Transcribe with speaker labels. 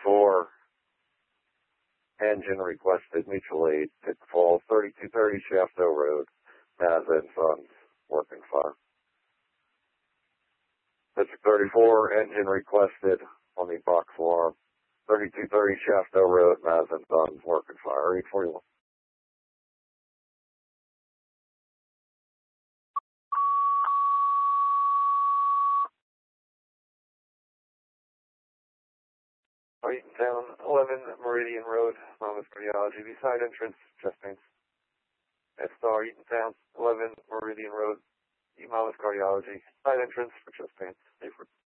Speaker 1: 34, engine requested mutual aid, Pitfall, 3230 Shafto Road, Mazda and Sons, working fine. District 34, engine requested on the box alarm, 3230 Shafto Road, Mazda and Sons, working fire, 841. Eatontown, 11 Meridian Road, Monmouth Cardiology, beside entrance, chest pains. Star, Eatontown, 11 Meridian Road, Monmouth Cardiology, side entrance for chest pains.